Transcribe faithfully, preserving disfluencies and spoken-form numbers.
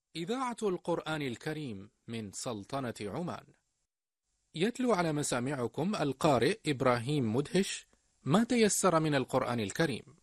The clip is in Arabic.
إذاعة القرآن الكريم من سلطنة عمان. يتلو على مسامعكم القارئ إبراهيم مدهش ما تيسر من القرآن الكريم.